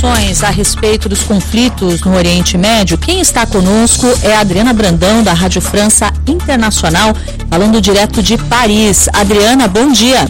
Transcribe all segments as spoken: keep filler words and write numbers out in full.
informações a respeito dos conflitos no Oriente Médio, quem está conosco é a Adriana Brandão, da Rádio França Internacional, falando direto de Paris. Adriana, bom dia.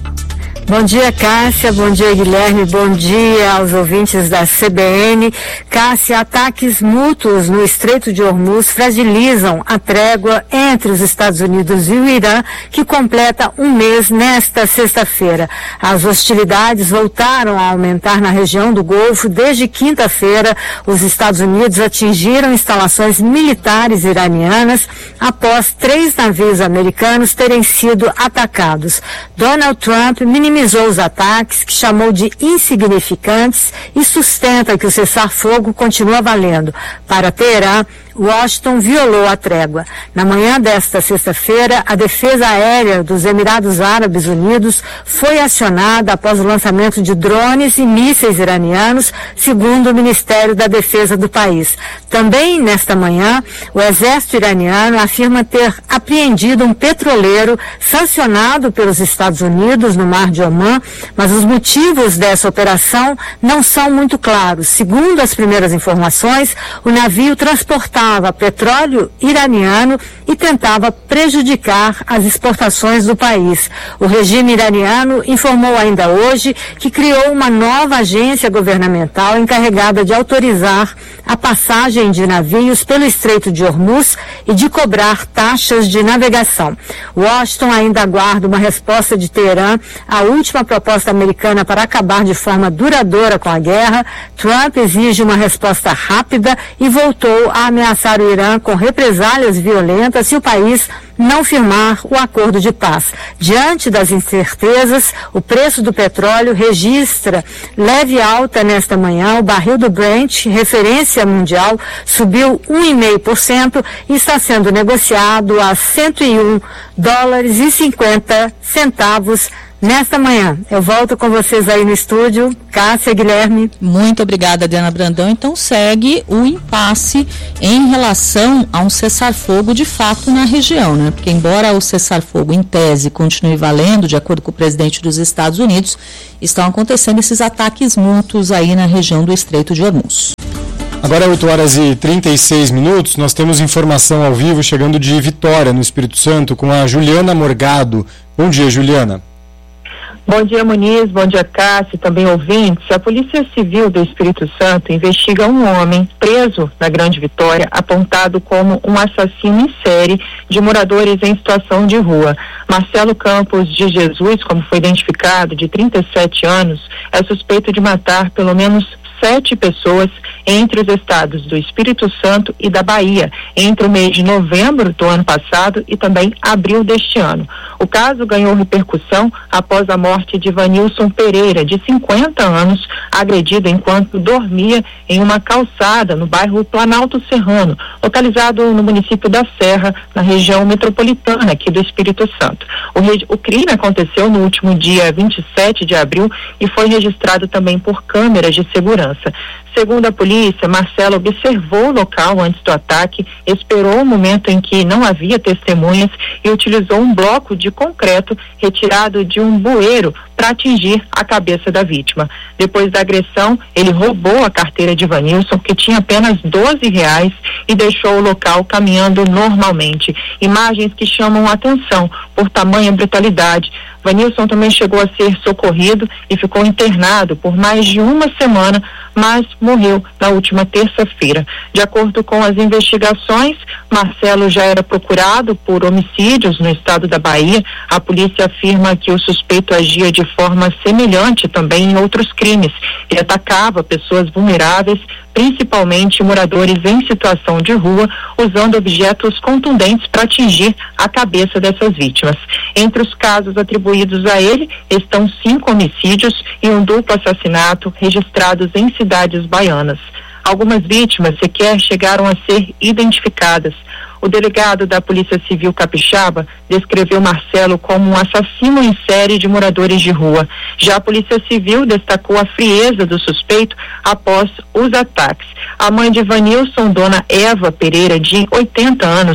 Bom dia, Cássia, bom dia, Guilherme, bom dia aos ouvintes da C B N. Cássia, ataques mútuos no Estreito de Hormuz fragilizam a trégua entre os Estados Unidos e o Irã, que completa um mês nesta sexta-feira. As hostilidades voltaram a aumentar na região do Golfo. Desde quinta-feira, os Estados Unidos atingiram instalações militares iranianas após três navios americanos terem sido atacados. Donald Trump minimizou os ataques, que chamou de insignificantes, e sustenta que o cessar-fogo continua valendo. Para Teherã, Washington violou a trégua. Na manhã desta sexta-feira, a defesa aérea dos Emirados Árabes Unidos foi acionada após o lançamento de drones e mísseis iranianos, segundo o Ministério da Defesa do país. Também nesta manhã, o exército iraniano afirma ter apreendido um petroleiro sancionado pelos Estados Unidos no Mar de Omã, mas os motivos dessa operação não são muito claros. Segundo as primeiras informações, o navio transportava petróleo iraniano e tentava prejudicar as exportações do país. O regime iraniano informou ainda hoje que criou uma nova agência governamental encarregada de autorizar a passagem de navios pelo Estreito de Hormuz e de cobrar taxas de navegação. Washington ainda aguarda uma resposta de Teherã à última proposta americana para acabar de forma duradoura com a guerra. Trump exige uma resposta rápida e voltou a ameaçar o Irã com represálias violentas se o país não firmar o acordo de paz. Diante das incertezas, o preço do petróleo registra leve alta nesta manhã. O barril do Brent, referência mundial, subiu um vírgula cinco por cento e está sendo negociado a cento e um dólares e cinquenta centavos nesta manhã. Eu volto com vocês aí no estúdio. Cássia, Guilherme. Muito obrigada, Adriana Brandão. Então segue o impasse em relação a um cessar-fogo de fato na região, né? Porque embora o cessar-fogo em tese continue valendo, de acordo com o presidente dos Estados Unidos, estão acontecendo esses ataques mútuos aí na região do Estreito de Hormuz. Agora, oito horas e trinta e seis minutos, nós temos informação ao vivo chegando de Vitória, no Espírito Santo, com a Juliana Morgado. Bom dia, Juliana. Bom dia, Muniz, bom dia, Cássio, também ouvintes. A Polícia Civil do Espírito Santo investiga um homem preso na Grande Vitória, apontado como um assassino em série de moradores em situação de rua. Marcelo Campos de Jesus, como foi identificado, de trinta e sete anos, é suspeito de matar pelo menos sete pessoas entre os estados do Espírito Santo e da Bahia, entre o mês de novembro do ano passado e também abril deste ano. O caso ganhou repercussão após a morte de Vanilson Pereira, de cinquenta anos, agredido enquanto dormia em uma calçada no bairro Planalto Serrano, localizado no município da Serra, na região metropolitana aqui do Espírito Santo. O, re... o crime aconteceu no último dia vinte e sete de abril e foi registrado também por câmeras de segurança. Segundo a polícia, Marcelo observou o local antes do ataque, esperou o momento em que não havia testemunhas e utilizou um bloco de concreto retirado de um bueiro para atingir a cabeça da vítima. Depois da agressão, ele roubou a carteira de Vanilson, que tinha apenas doze reais, e deixou o local caminhando normalmente. Imagens que chamam a atenção por tamanha brutalidade. Vanilson também chegou a ser socorrido e ficou internado por mais de uma semana, mas morreu na última terça-feira. De acordo com as investigações, Marcelo já era procurado por homicídios no estado da Bahia. A polícia afirma que o suspeito agia de forma semelhante também em outros crimes. Ele atacava pessoas vulneráveis, principalmente moradores em situação de rua, usando objetos contundentes para atingir a cabeça dessas vítimas. Entre os casos atribuídos a ele estão cinco homicídios e um duplo assassinato registrados em cidades baianas. Algumas vítimas sequer chegaram a ser identificadas. O delegado da Polícia Civil Capixaba descreveu Marcelo como um assassino em série de moradores de rua. Já a Polícia Civil destacou a frieza do suspeito após os ataques. A mãe de Vanilson, dona Eva Pereira, de oitenta anos,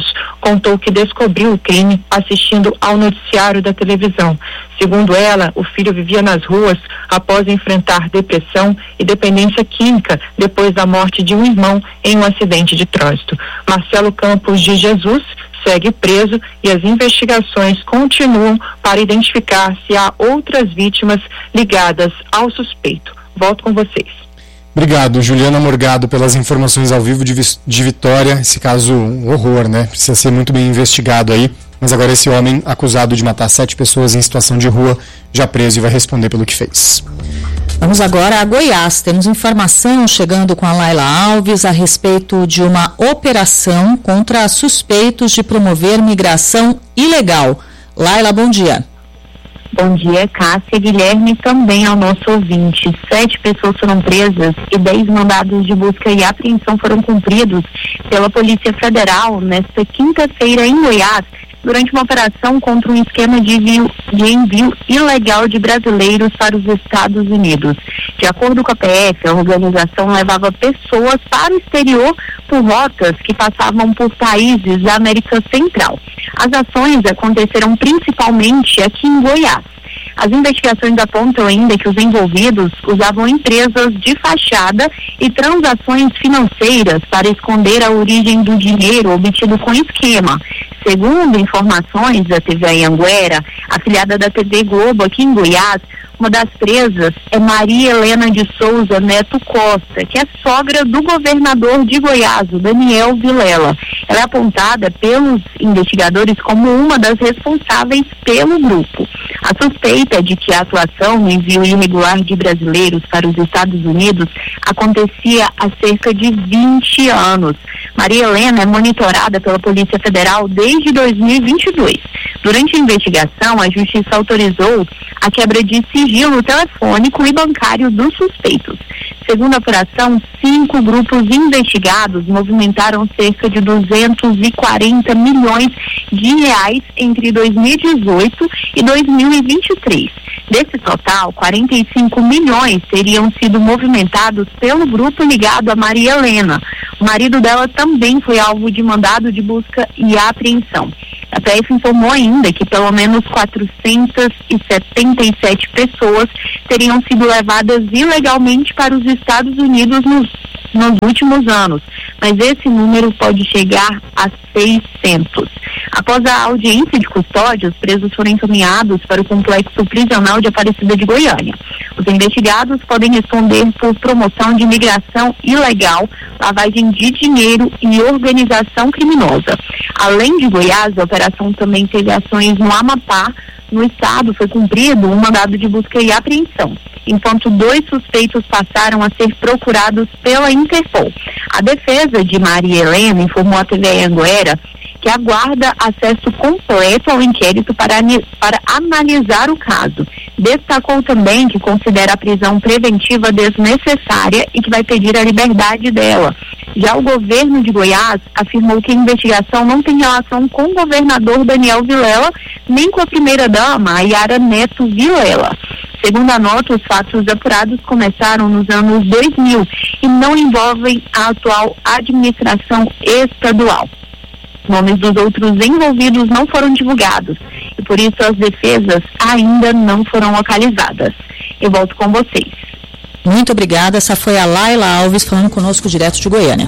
contou que descobriu o crime assistindo ao noticiário da televisão. Segundo ela, o filho vivia nas ruas após enfrentar depressão e dependência química depois da morte de um irmão em um acidente de trânsito. Marcelo Campos de Jesus segue preso e as investigações continuam para identificar se há outras vítimas ligadas ao suspeito. Volto com vocês. Obrigado, Juliana Morgado, pelas informações ao vivo de, de Vitória. Esse caso, um horror, né? Precisa ser muito bem investigado aí. Mas agora esse homem acusado de matar sete pessoas em situação de rua, já preso e vai responder pelo que fez. Vamos agora a Goiás. Temos informação chegando com a Laila Alves a respeito de uma operação contra suspeitos de promover migração ilegal. Laila, bom dia. Bom dia, Cássia, Guilherme, também ao nosso ouvinte. Sete pessoas foram presas e dez mandados de busca e apreensão foram cumpridos pela Polícia Federal nesta quinta-feira em Goiás, durante uma operação contra um esquema de envio, de envio ilegal de brasileiros para os Estados Unidos. De acordo com a P F, a organização levava pessoas para o exterior por rotas que passavam por países da América Central. As ações aconteceram principalmente aqui em Goiás. As investigações apontam ainda que os envolvidos usavam empresas de fachada e transações financeiras para esconder a origem do dinheiro obtido com esquema. Segundo informações da T V Anhanguera, afiliada da T V Globo aqui em Goiás, uma das presas é Maria Helena de Souza Neto Costa, que é sogra do governador de Goiás, o Daniel Vilela. Ela é apontada pelos investigadores como uma das responsáveis pelo grupo. A suspeita é de que a atuação no envio irregular de brasileiros para os Estados Unidos acontecia há cerca de vinte anos. Maria Helena é monitorada pela Polícia Federal desde dois mil e vinte e dois. Durante a investigação, a Justiça autorizou a quebra de sigilo telefônico e bancário dos suspeitos. Segundo a apuração, cinco grupos investigados movimentaram cerca de duzentos e quarenta milhões de reais entre dois mil e dezoito e dois mil e vinte e três. Desse total, quarenta e cinco milhões teriam sido movimentados pelo grupo ligado a Maria Helena. O marido dela também foi alvo de mandado de busca e apreensão. A P F informou ainda que pelo menos quatrocentas e setenta e sete pessoas teriam sido levadas ilegalmente para os Estados Unidos nos, nos últimos anos, mas esse número pode chegar a seiscentos. Após a audiência de custódia, os presos foram encaminhados para o complexo prisional de Aparecida de Goiânia. Os investigados podem responder por promoção de imigração ilegal, lavagem de dinheiro e organização criminosa. Além de Goiás, a operação também teve ações no Amapá. No estado foi cumprido um mandado de busca e apreensão, enquanto dois suspeitos passaram a ser procurados pela Interpol. A defesa de Maria Helena informou à T V Anhanguera que aguarda acesso completo ao inquérito para, para analisar o caso. Destacou também que considera a prisão preventiva desnecessária e que vai pedir a liberdade dela. Já o governo de Goiás afirmou que a investigação não tem relação com o governador Daniel Vilela, nem com a primeira-dama, a Yara Neto Vilela. Segundo a nota, os fatos apurados começaram nos anos dois mil e não envolvem a atual administração estadual. Nomes dos outros envolvidos não foram divulgados e por isso as defesas ainda não foram localizadas. Eu volto com vocês. Muito obrigada. Essa foi a Laila Alves falando conosco direto de Goiânia.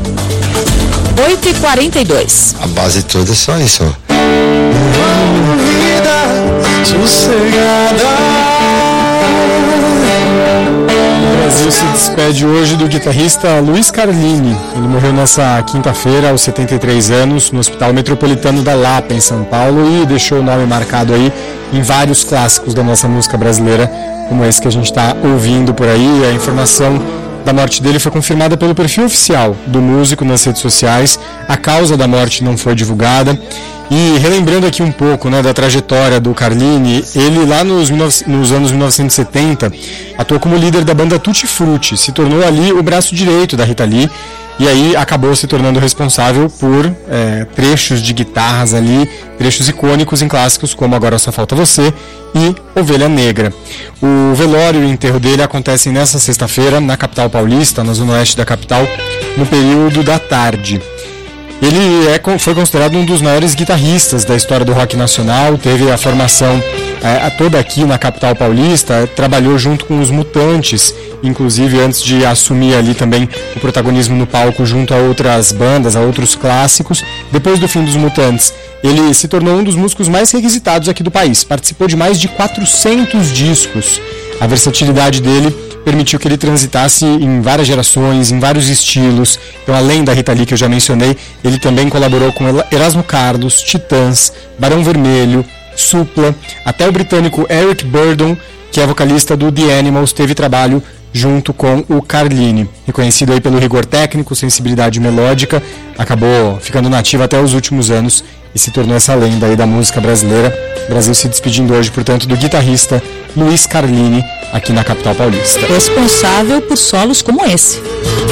oito e quarenta e dois. A base toda é só isso. Vida sossegada. O Brasil se despede hoje do guitarrista Luiz Carlini. Ele morreu nessa quinta-feira, aos setenta e três anos, no Hospital Metropolitano da Lapa, em São Paulo, e deixou o nome marcado aí em vários clássicos da nossa música brasileira, como esse que a gente está ouvindo por aí. A informação da morte dele foi confirmada pelo perfil oficial do músico nas redes sociais. A causa da morte não foi divulgada. E relembrando aqui um pouco, né, da trajetória do Carlini, ele lá nos, nos anos mil novecentos e setenta atuou como líder da banda Tutti Frutti, se tornou ali o braço direito da Rita Lee, e aí acabou se tornando responsável por é, trechos de guitarras ali, trechos icônicos em clássicos como Agora Só Falta Você e Ovelha Negra. O velório e o enterro dele acontecem nessa sexta-feira na capital paulista, na zona oeste da capital, no período da tarde. Ele é, foi considerado um dos maiores guitarristas da história do rock nacional, teve a formação é, toda aqui na capital paulista, trabalhou junto com os Mutantes, inclusive antes de assumir ali também o protagonismo no palco junto a outras bandas, a outros clássicos. Depois do fim dos Mutantes, ele se tornou um dos músicos mais requisitados aqui do país, participou de mais de quatrocentos discos. A versatilidade dele permitiu que ele transitasse em várias gerações, em vários estilos. Então, além da Rita Lee, que eu já mencionei, ele também colaborou com Erasmo Carlos, Titãs, Barão Vermelho, Supla, até o britânico Eric Burdon, que é vocalista do The Animals, teve trabalho junto com o Carlini. Reconhecido aí pelo rigor técnico, sensibilidade melódica, acabou ficando nativo até os últimos anos e se tornou essa lenda aí da música brasileira. O Brasil se despedindo hoje, portanto, do guitarrista Luiz Carlini, aqui na capital paulista. Responsável por solos como esse.